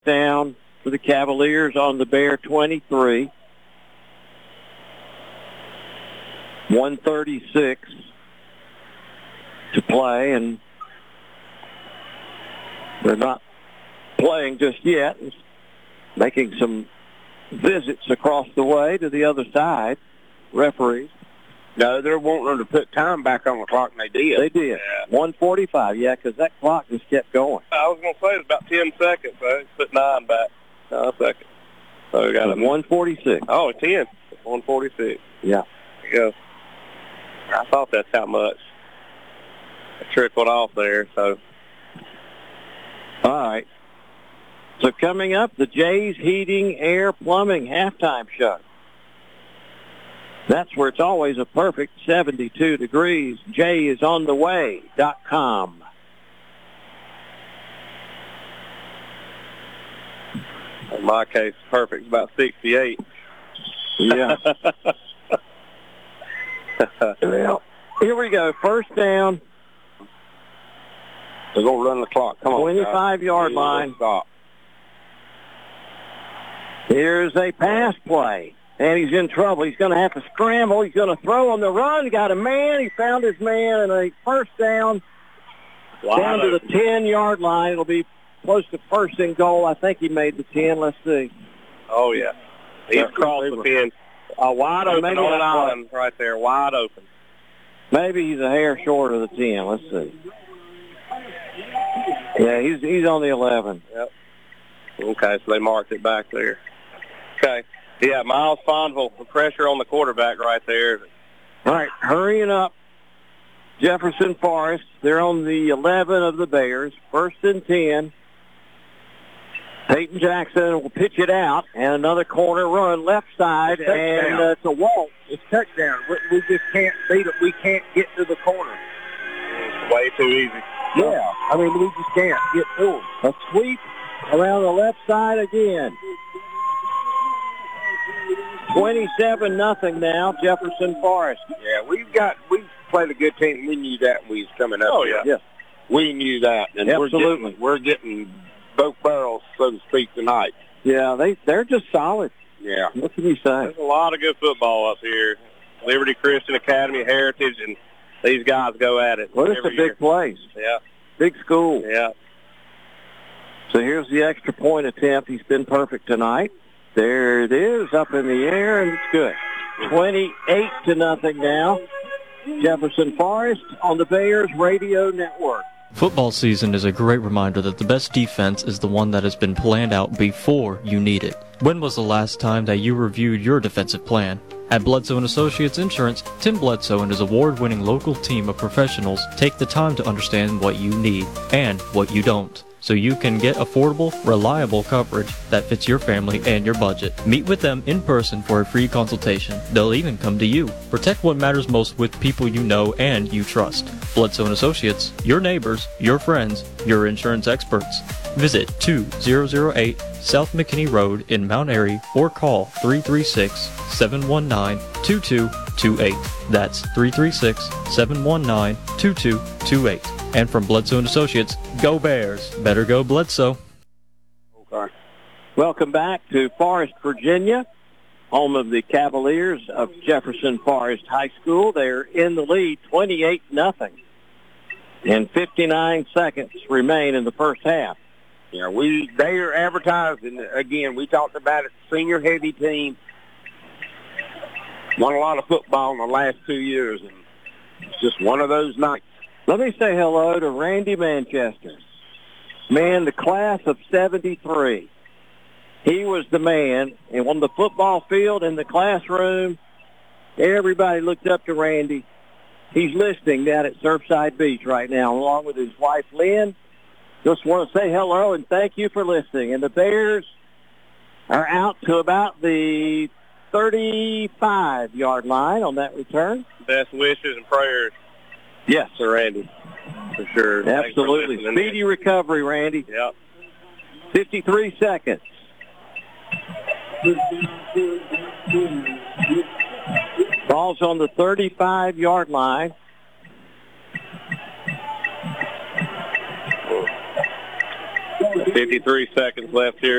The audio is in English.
down for the Cavaliers on the Bear 23. 1:36 to play, and they're not playing just yet. It's making some visits across the way to the other side, referees. No, they're wanting them to put time back on the clock, and they did. They did. Yeah. 1:45, yeah, because that clock just kept going. I was going to say it's about 10 seconds, so put 9 back. A second. So we got it. 1:46. Oh, 10. 1:46. Yeah. There you go. I thought that's how much it trickled off there, so. All right. So coming up, the Jays Heating, Air, Plumbing halftime show. That's where it's always a perfect 72 degrees. JayIsOnTheWay.com. In my case, perfect. About 68. Yeah. Well, here we go. First down. They're going to run the clock. Come on, 25-yard line. Stop. Here's a pass play. And he's in trouble. He's going to have to scramble. He's going to throw on the run. He got a man. He found his man. And a first down down to the 10-yard line. It'll be close to first and goal. I think he made the 10. Let's see. Oh, yeah. He's crossed the 10. Wide open on that line right there. Wide open. Maybe he's a hair short of the 10. Let's see. Yeah, he's on the 11. Yep. Okay, so they marked it back there. Okay. Yeah, Miles Fonville, the pressure on the quarterback right there. All right, hurrying up. Jefferson Forest, they're on the 11 of the Bears. First and 10. Peyton Jackson will pitch it out, and another corner run left side, and it's a walk. It's touchdown. We just can't beat it. We can't get to the corner. It's way too easy. Yeah, I mean, we just can't get through them. A sweep around the left side again. 27-0 now, Jefferson Forest. Yeah, we played a good team. We knew that when we was coming up. Oh, yeah. Yes. We knew that. And absolutely. we're getting both barrels, so to speak, tonight. Yeah, they're just solid. Yeah. What can you say? There's a lot of good football up here. Liberty Christian Academy, Heritage, and these guys go at it. Well, it's a big place. Yeah. Big school. Yeah. So here's the extra point attempt. He's been perfect tonight. There it is, up in the air, and it's good. 28-0 now. Jefferson Forest on the Bears Radio Network. Football season is a great reminder that the best defense is the one that has been planned out before you need it. When was the last time that you reviewed your defensive plan? At Bledsoe & Associates Insurance, Tim Bledsoe and his award-winning local team of professionals take the time to understand what you need and what you don't, so you can get affordable, reliable coverage that fits your family and your budget. Meet with them in person for a free consultation. They'll even come to you. Protect what matters most with people you know and you trust. Bledsoe & Associates, your neighbors, your friends, your insurance experts. Visit 2008 South McKinney Road in Mount Airy or call 336-719-2228. That's 336-719-2228. And from Bledsoe & Associates, go Bears. Better go Bledsoe. Okay. Welcome back to Forest, Virginia, home of the Cavaliers of Jefferson Forest High School. They're in the lead, 28-0. And 59 seconds remain in the first half. Yeah, they are advertised, and again, we talked about it, senior-heavy team. Won a lot of football in the last 2 years, and it's just one of those nights. Let me say hello to Randy Manchester. Man, the class of 73. He was the man. And on the football field, in the classroom, everybody looked up to Randy. He's listening down at Surfside Beach right now, along with his wife, Lynn. Just want to say hello and thank you for listening. And the Bears are out to about the 35-yard line on that return. Best wishes and prayers. Yes, Sir Randy, for sure. Absolutely. Speedy recovery, Randy. Yep. 53 seconds. Ball's on the 35-yard line. 53 seconds left here.